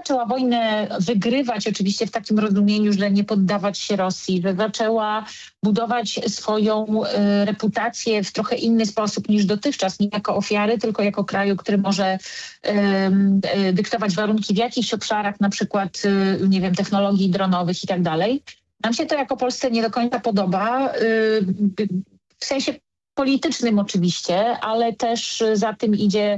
zaczęła wojnę wygrywać, oczywiście w takim rozumieniu, że nie poddawać się Rosji, że zaczęła budować swoją reputację w trochę inny sposób niż dotychczas, nie jako ofiary, tylko jako kraju, który może dyktować warunki w jakichś obszarach, na przykład, nie wiem, technologii dronowych i tak dalej. Nam się to jako Polsce nie do końca podoba, w sensie politycznym oczywiście, ale też za tym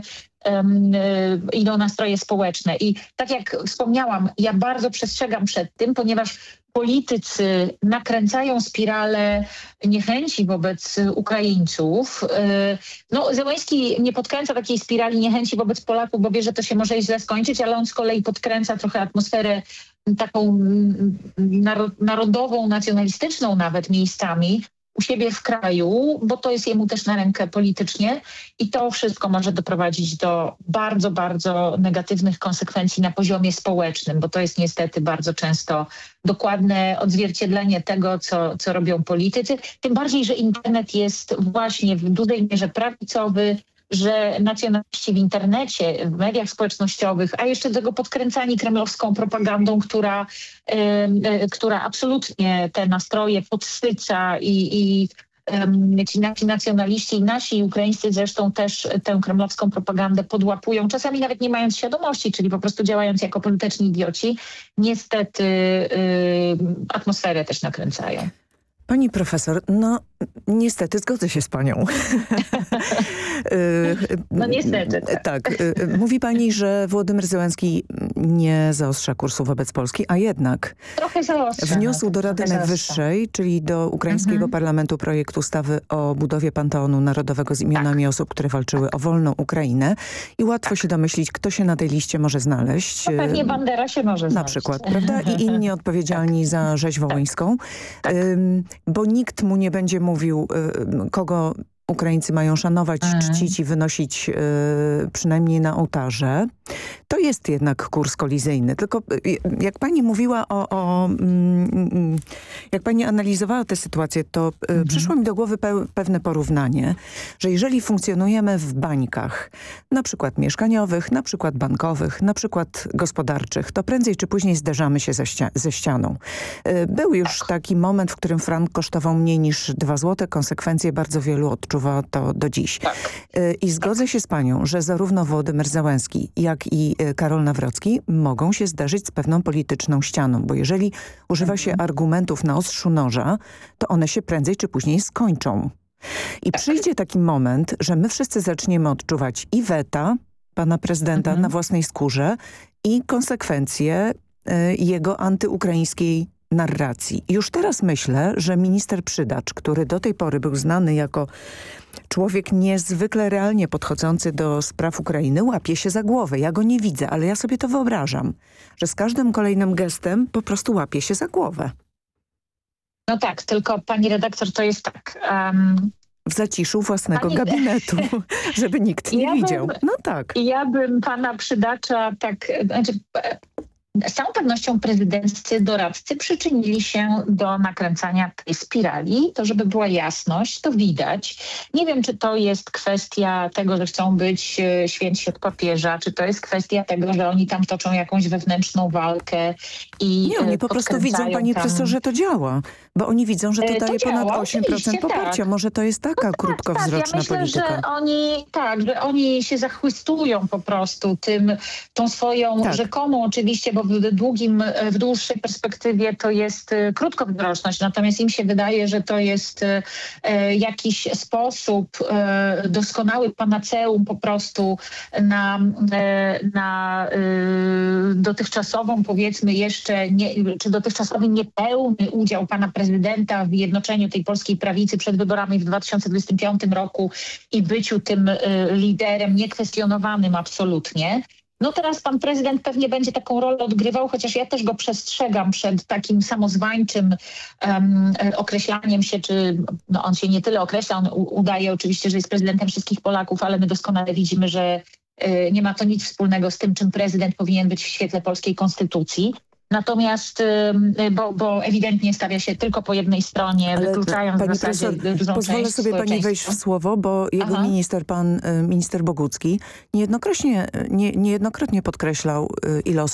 idą nastroje społeczne. I tak jak wspomniałam, ja bardzo przestrzegam przed tym, ponieważ politycy nakręcają spiralę niechęci wobec Ukraińców. No, Zełenski nie podkręca takiej spirali niechęci wobec Polaków, bo wie, że to się może źle skończyć, ale on z kolei podkręca trochę atmosferę taką narodową, nacjonalistyczną nawet miejscami u siebie w kraju, bo to jest jemu też na rękę politycznie i to wszystko może doprowadzić do bardzo, bardzo negatywnych konsekwencji na poziomie społecznym, bo to jest niestety bardzo często dokładne odzwierciedlenie tego, co robią politycy. Tym bardziej, że internet jest właśnie w dużej mierze prawicowy, że nacjonaliści w internecie, w mediach społecznościowych, a jeszcze do tego podkręcani kremlowską propagandą, która absolutnie te nastroje podsyca i ci nacjonaliści i nasi ukraińscy zresztą też tę kremlowską propagandę podłapują, czasami nawet nie mając świadomości, czyli po prostu działając jako polityczni idioci, niestety atmosferę też nakręcają. Pani profesor, no niestety zgodzę się z panią. No niestety. Tak. Mówi pani, że Wołodymyr Zełenski nie zaostrza kursu wobec Polski, a jednak trochę zaostrza, wniósł do Rady Najwyższej, czyli do ukraińskiego parlamentu projekt ustawy o budowie Panteonu Narodowego z imionami osób, które walczyły o wolną Ukrainę. I łatwo się domyślić, kto się na tej liście może znaleźć. To pewnie Bandera się może znaleźć. Na przykład, prawda? I inni odpowiedzialni za rzeź wołyńską. Tak. Bo nikt mu nie będzie mówił, kogo Ukraińcy mają szanować, czcić i wynosić przynajmniej na ołtarze. To jest jednak kurs kolizyjny. Tylko jak pani mówiła jak pani analizowała tę sytuację, to przyszło mi do głowy pewne porównanie, że jeżeli funkcjonujemy w bańkach, na przykład mieszkaniowych, na przykład bankowych, na przykład gospodarczych, to prędzej czy później zderzamy się ze ścianą. Był już taki moment, w którym frank kosztował mniej niż 2 zł. Konsekwencje bardzo wielu odczuwa to do dziś. I zgodzę się z panią, że zarówno Wołodymyr Zełenski, jak i Karol Nawrocki mogą się zderzyć z pewną polityczną ścianą, bo jeżeli używa się argumentów na ostrzu noża, to one się prędzej czy później skończą. I przyjdzie taki moment, że my wszyscy zaczniemy odczuwać i weta pana prezydenta na własnej skórze i konsekwencje jego antyukraińskiej narracji. Już teraz myślę, że minister Przydacz, który do tej pory był znany jako człowiek niezwykle realnie podchodzący do spraw Ukrainy, łapie się za głowę. Ja go nie widzę, ale ja sobie to wyobrażam, że z każdym kolejnym gestem po prostu łapie się za głowę. No tak, tylko pani redaktor, to jest tak. W zaciszu własnego gabinetu, żeby nikt nie widział. No tak. Ja bym pana Przydacza z całą pewnością prezydenccy doradcy przyczynili się do nakręcania tej spirali. To, żeby była jasność, to widać. Nie wiem, czy to jest kwestia tego, że chcą być świętsi od papieża, czy to jest kwestia tego, że oni tam toczą jakąś wewnętrzną walkę i nie, oni po prostu widzą, panie profesorze, że to działa. Bo oni widzą, że to daje ponad 8% poparcia. Tak. Może to jest taka krótkowzroczna ja myślę, polityka. Że oni się zachwystują po prostu tą swoją rzekomą oczywiście, bo w dłuższej perspektywie to jest krótkowzroczność. Natomiast im się wydaje, że to jest jakiś sposób doskonały panaceum po prostu na dotychczasową, powiedzmy jeszcze, czy dotychczasowy niepełny udział pana prezydenta w jednoczeniu tej polskiej prawicy przed wyborami w 2025 roku i byciu tym liderem niekwestionowanym absolutnie. No teraz pan prezydent pewnie będzie taką rolę odgrywał, chociaż ja też go przestrzegam przed takim samozwańczym określaniem się, czy on się nie tyle określa, on udaje oczywiście, że jest prezydentem wszystkich Polaków, ale my doskonale widzimy, że nie ma to nic wspólnego z tym, czym prezydent powinien być w świetle polskiej konstytucji. Natomiast, bo ewidentnie stawia się tylko po jednej stronie, wykluczając w zasadzie dużą pozwolę część sobie pani wejść w słowo, bo jego minister, pan minister Bogucki, niejednokrotnie podkreślał, ile osób